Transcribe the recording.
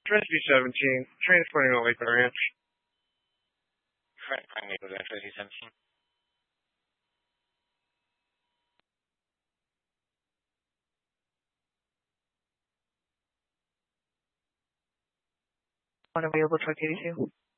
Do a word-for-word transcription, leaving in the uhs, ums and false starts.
Trinity seventeen, transporting to Lake Ranch. Frank, Frank Maple Drive, Trinity seventeen. Unavailable truck eighty-two.